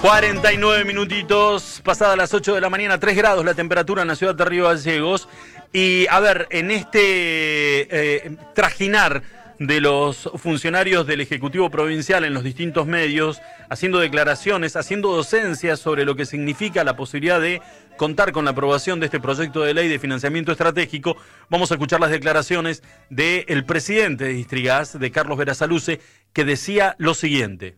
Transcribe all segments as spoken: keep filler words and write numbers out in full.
cuarenta y nueve minutitos, pasadas las ocho de la mañana, tres grados la temperatura en la ciudad de Río Gallegos. Y a ver, en este eh, trajinar de los funcionarios del Ejecutivo Provincial en los distintos medios, haciendo declaraciones, haciendo docencias sobre lo que significa la posibilidad de contar con la aprobación de este proyecto de ley de financiamiento estratégico, vamos a escuchar las declaraciones del presidente de Distrigas, de Carlos Berasaluce, que decía lo siguiente.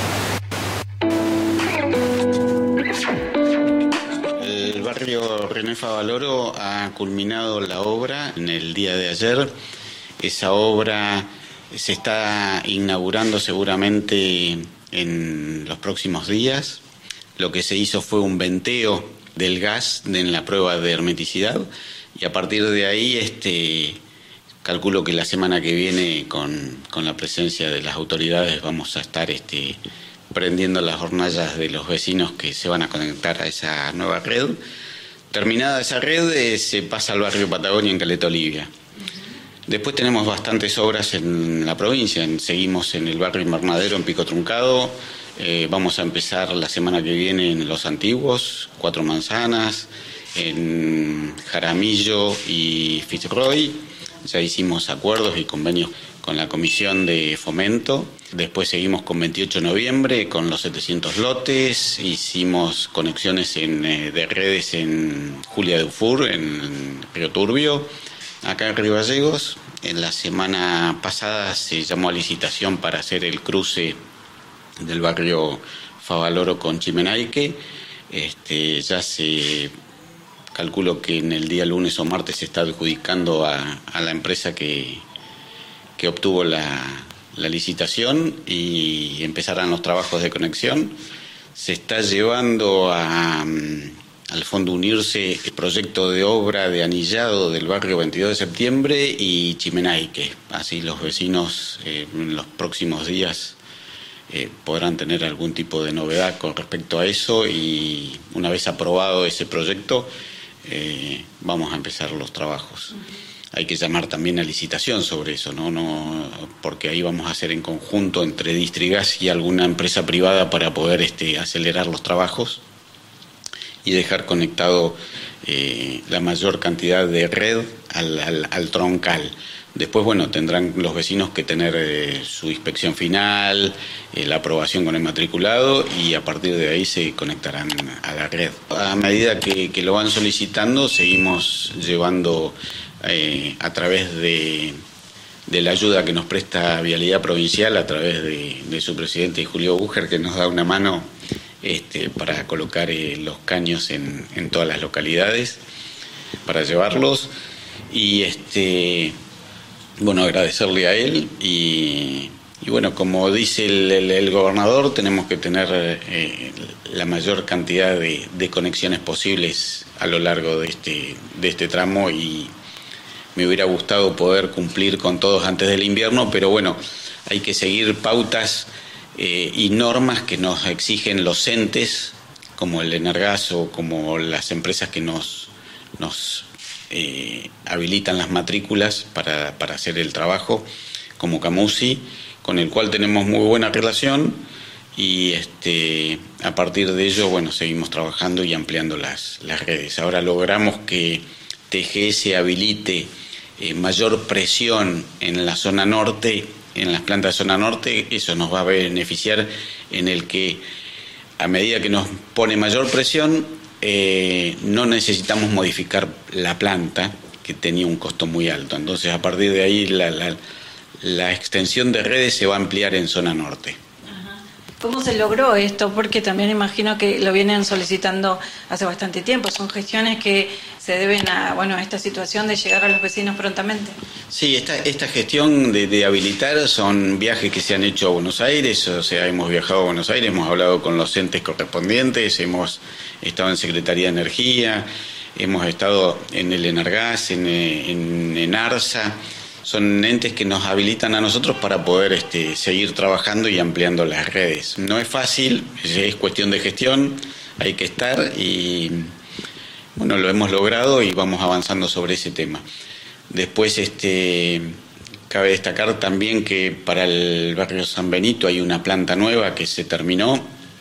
El barrio René Favaloro ha culminado la obra en el día de ayer. Esa obra se está inaugurando seguramente en los próximos días. Lo que se hizo fue un venteo del gas en la prueba de hermeticidad y a partir de ahí este, calculo que la semana que viene con, con la presencia de las autoridades vamos a estar este, prendiendo las hornallas de los vecinos que se van a conectar a esa nueva red. Terminada esa red eh, se pasa al barrio Patagonia en Caleta Olivia. Después tenemos bastantes obras en la provincia, en, seguimos en el barrio Invernadero en Pico Truncado, eh, vamos a empezar la semana que viene en Los Antiguos, Cuatro Manzanas, en Jaramillo y Fitzroy, ya hicimos acuerdos y convenios con la Comisión de Fomento. Después seguimos con veintiocho de noviembre, con los setecientos lotes, hicimos conexiones en, eh, de redes en Julia Dufour, en Río Turbio. Acá en Río Gallegos, en la semana pasada se llamó a licitación para hacer el cruce del barrio Favaloro con Chimenaique. Este, ya se calculo que en el día lunes o martes se está adjudicando a, a la empresa que, que obtuvo la, la licitación y empezarán los trabajos de conexión. Se está llevando a... al Fondo Unirse el proyecto de obra de anillado del barrio veintidós de septiembre y Chimenaique. Así los vecinos eh, en los próximos días eh, podrán tener algún tipo de novedad con respecto a eso y una vez aprobado ese proyecto eh, vamos a empezar los trabajos. Hay que llamar también a licitación sobre eso, ¿no? No, porque ahí vamos a hacer en conjunto entre Distrigas y alguna empresa privada para poder este, acelerar los trabajos y dejar conectado eh, la mayor cantidad de red al, al, al troncal. Después, bueno, tendrán los vecinos que tener eh, su inspección final, eh, la aprobación con el matriculado y a partir de ahí se conectarán a la red. A medida que, que lo van solicitando, seguimos llevando eh, a través de, de la ayuda que nos presta Vialidad Provincial, a través de, de su presidente Julio Búger, que nos da una mano Este, para colocar eh, los caños en, en todas las localidades, para llevarlos y este bueno, agradecerle a él y, y bueno, como dice el, el, el gobernador, tenemos que tener eh, la mayor cantidad de, de conexiones posibles a lo largo de este, de este tramo y me hubiera gustado poder cumplir con todos antes del invierno, pero bueno, hay que seguir pautas Eh, y normas que nos exigen los entes, como el Energas o como las empresas que nos, nos eh, habilitan las matrículas para, para hacer el trabajo, como Camusi, con el cual tenemos muy buena relación y este, a partir de ello, bueno, seguimos trabajando y ampliando las, las redes. Ahora logramos que T G S habilite eh, mayor presión en la zona norte, en las plantas de zona norte. Eso nos va a beneficiar en el que a medida que nos pone mayor presión eh, no necesitamos modificar la planta que tenía un costo muy alto. Entonces a partir de ahí la, la, la extensión de redes se va a ampliar en zona norte. ¿Cómo se logró esto? Porque también imagino que lo vienen solicitando hace bastante tiempo. Son gestiones que se deben a, bueno, a esta situación de llegar a los vecinos prontamente. Sí, esta, esta gestión de, de habilitar son viajes que se han hecho a Buenos Aires, o sea, hemos viajado a Buenos Aires, hemos hablado con los entes correspondientes, hemos estado en Secretaría de Energía, hemos estado en el Energas, en, en, en ARSA. Son entes que nos habilitan a nosotros para poder este, seguir trabajando y ampliando las redes. No es fácil, es cuestión de gestión, hay que estar y bueno, lo hemos logrado y vamos avanzando sobre ese tema. Después este, cabe destacar también que para el barrio San Benito hay una planta nueva que se terminó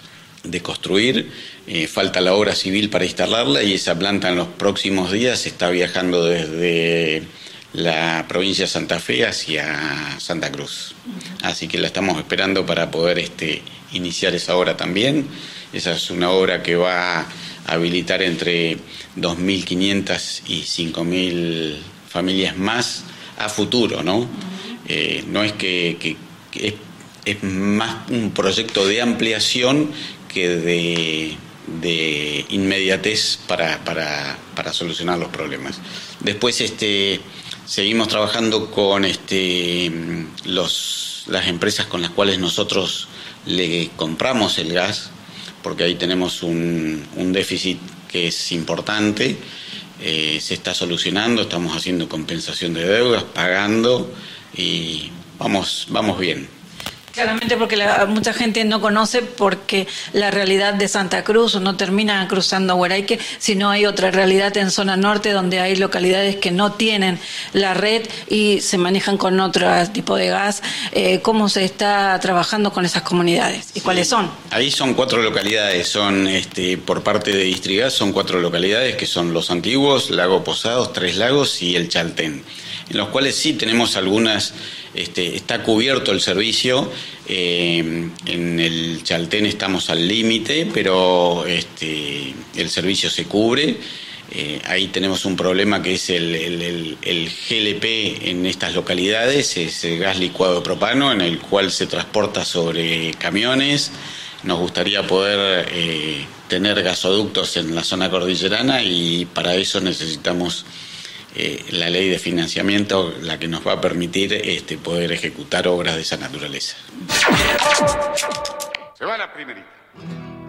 de construir, eh, falta la obra civil para instalarla y esa planta en los próximos días está viajando desde la provincia de Santa Fe hacia Santa Cruz. Así que la estamos esperando para poder este, iniciar esa obra también. Esa es una obra que va a habilitar entre dos mil quinientas y cinco mil familias más a futuro, ¿no? Eh, no es que, que, que es, es más un proyecto de ampliación que de, de inmediatez para, para, para solucionar los problemas. Después este, seguimos trabajando con este, los, las empresas con las cuales nosotros le compramos el gas, porque ahí tenemos un, un déficit que es importante. Eh, se está solucionando, estamos haciendo compensación de deudas, pagando y vamos, vamos bien. Claramente porque la, mucha gente no conoce porque la realidad de Santa Cruz no termina cruzando Huaraique, sino hay otra realidad en zona norte donde hay localidades que no tienen la red y se manejan con otro tipo de gas. Eh, ¿Cómo se está trabajando con esas comunidades y sí, cuáles son? Ahí son cuatro localidades, son este, por parte de Distrigas son cuatro localidades que son Los Antiguos, Lago Posados, Tres Lagos y El Chaltén, en los cuales sí tenemos algunas. Este, está cubierto el servicio, eh, en el Chaltén estamos al límite, pero este, el servicio se cubre. Eh, ahí tenemos un problema que es el, el, el, el G L P en estas localidades, es el gas licuado de propano, en el cual se transporta sobre camiones. Nos gustaría poder eh, tener gasoductos en la zona cordillerana y para eso necesitamos Eh, la ley de financiamiento, la que nos va a permitir este, poder ejecutar obras de esa naturaleza. Se va la primerita.